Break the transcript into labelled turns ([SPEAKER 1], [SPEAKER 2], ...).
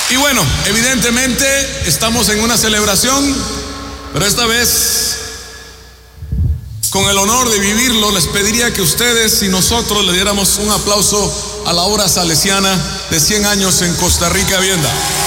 [SPEAKER 1] Y bueno, evidentemente estamos en una celebración, pero esta vez, con el honor de vivirlo, les pediría que ustedes y nosotros le diéramos un aplauso a la obra salesiana de 100 años en Costa Rica, Vienda.